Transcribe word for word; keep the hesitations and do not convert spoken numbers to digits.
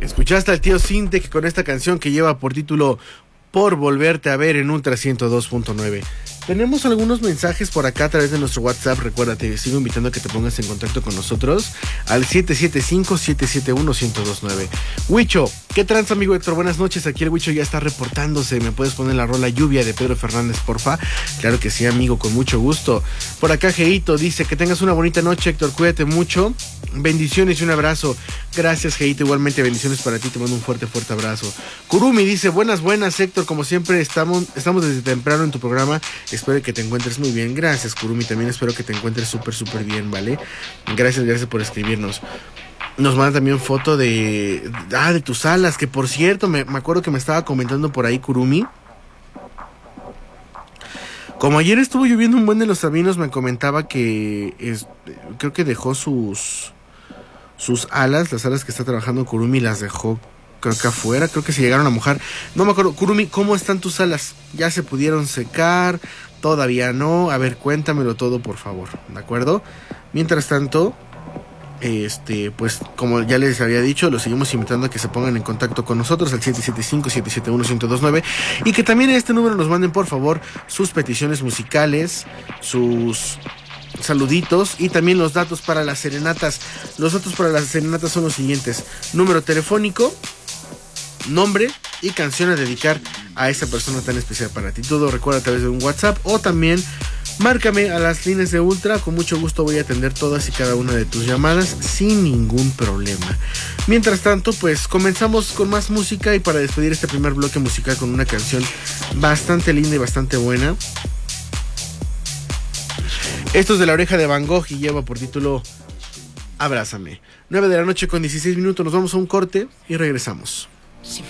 Escuchaste al tío Sintec con esta canción que lleva por título Por Volverte a Ver en Ultra ciento dos punto nueve. Tenemos algunos mensajes por acá a través de nuestro WhatsApp. Recuérdate, sigo invitando a que te pongas en contacto con nosotros al siete siete cinco, siete siete uno, uno cero dos nueve. Huicho, ¿qué trans, amigo Héctor? Buenas noches, aquí el Huicho ya está reportándose. ¿Me puedes poner la rola Lluvia de Pedro Fernández, porfa? Claro que sí, amigo, con mucho gusto. Por acá Geito dice que tengas una bonita noche, Héctor, cuídate mucho. Bendiciones y un abrazo. Gracias, Geito, igualmente bendiciones para ti, te mando un fuerte, fuerte abrazo. Kurumi dice, buenas, buenas, Héctor, como siempre estamos, estamos desde temprano en tu programa. Espero que te encuentres muy bien. Gracias, Kurumi. También espero que te encuentres súper, súper bien, ¿vale? Gracias, gracias por escribirnos. Nos manda también foto de... Ah, de tus alas, que por cierto, me, me acuerdo que me estaba comentando por ahí, Kurumi. Como ayer estuvo lloviendo un buen de los caminos, me comentaba que... Es, creo que dejó sus... Sus alas, las alas que está trabajando Kurumi, las dejó... Creo que afuera, creo que se llegaron a mojar. No me acuerdo, Kurumi, ¿cómo están tus alas? ¿Ya se pudieron secar? Todavía no. A ver, cuéntamelo todo, por favor, ¿de acuerdo? Mientras tanto, este, pues como ya les había dicho, los seguimos invitando a que se pongan en contacto con nosotros al siete siete cinco, siete siete uno, uno cero dos nueve y que también en este número nos manden, por favor, sus peticiones musicales, sus saluditos y también los datos para las serenatas. Los datos para las serenatas son los siguientes: número telefónico, nombre y canción a dedicar a esa persona tan especial para ti. Todo recuerda a través de un WhatsApp o también márcame a las líneas de Ultra. Con mucho gusto voy a atender todas y cada una de tus llamadas sin ningún problema. Mientras tanto, pues comenzamos con más música y para despedir este primer bloque musical con una canción bastante linda y bastante buena. Esto es de La Oreja de Van Gogh y lleva por título Abrázame. nueve de la noche con dieciséis minutos. Nos vamos a un corte y regresamos.